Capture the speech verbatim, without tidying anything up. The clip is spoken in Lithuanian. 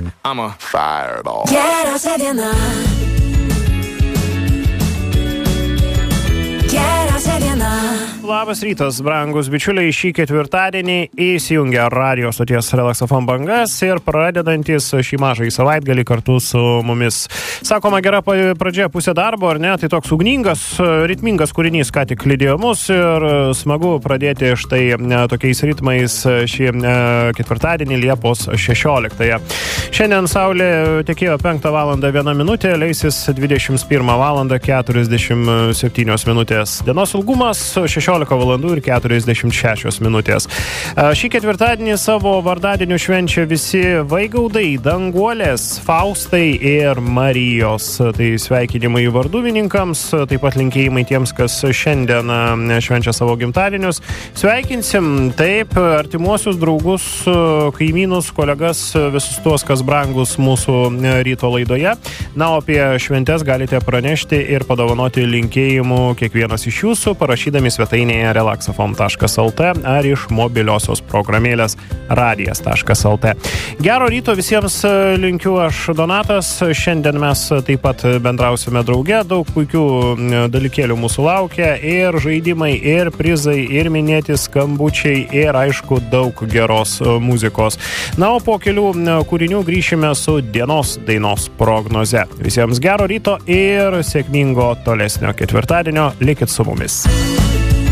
I'm a fireball. Geriausia diena. Geriausia diena. Labas rytas, brangus bičiuliai, šį ketvirtadienį įsijungia radio stoties Relax F M bangas ir pradedantis šį mažąjį savaitgalį kartu su mumis. Sakoma, gera pradžia pusė darbo, ar ne? Tai toks ugningas, ritmingas kūrinys, ką tik lydėjo mus ir smagu pradėti štai tokiais ritmais šį ketvirtadienį Liepos šešioliktąją. Šiandien saulė tekėjo penktą valandą vieną minutę, leisis dvidešimt pirmą valandą keturiasdešimt septynios minutės. Dienos ilgumas šešiolika valandų ir keturiasdešimt šešios minutės. Šį ketvirtadienį savo vardadienių švenčia visi Vaigaudai, Danguolės, Faustai ir Marijos. Tai sveikinimai varduvininkams, taip pat linkėjimai tiems, kas šiandien švenčia savo gimtadienius. Sveikinsim taip artimuosius draugus, kaimynus, kolegas, visus tuos, kas brangus mūsų ryto laidoje. Na, o apie šventes galite pranešti ir padovanoti linkėjimų kiekvienas iš jūsų, parašydami svetainėje relax f m taškas l t ar iš mobiliosios programėlės radijas taškas l t. Gero ryto visiems linkiu aš, Donatas. Šiandien mes taip pat bendrausime drauge. Daug puikių dalykėlių mūsų laukia. Ir žaidimai, ir prizai, ir minėti skambučiai, ir aišku daug geros muzikos. Na, o po kelių kūrinių grįšime su dienos dainos prognoze. Visiems gero ryto ir sėkmingo tolesnio ketvirtadienio. Likit su mumis.